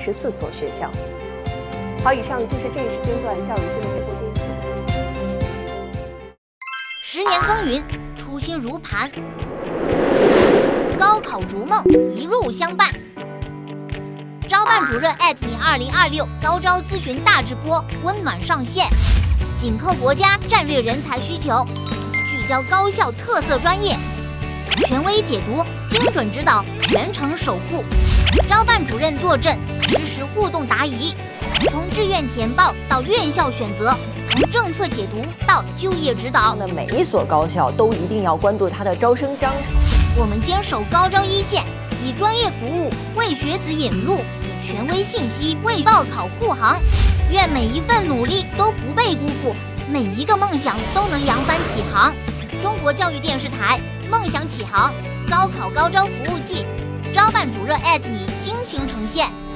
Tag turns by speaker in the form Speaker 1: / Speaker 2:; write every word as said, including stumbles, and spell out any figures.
Speaker 1: 十四所学校。好，以上就是这一时间段教育新闻直播间提供。
Speaker 2: 十年耕耘，初心如磐，高考逐梦一路相伴。招办主任你二零二六高招咨询大直播温暖上线，紧扣国家战略人才需求，聚焦高校特色专业，权威解读，精准指导，全程守护。招办主任坐镇，实时互动答疑，从志愿填报到院校选择，从政策解读到就业指导。
Speaker 1: 那每一所高校都一定要关注它的招生章程。
Speaker 2: 我们坚守高招一线，以专业服务为学子引路，以权威信息为报考护航。愿每一份努力都不被辜负，每一个梦想都能扬帆起航。中国教育电视台梦想启航高考高招服务季，招办主任你倾情呈现。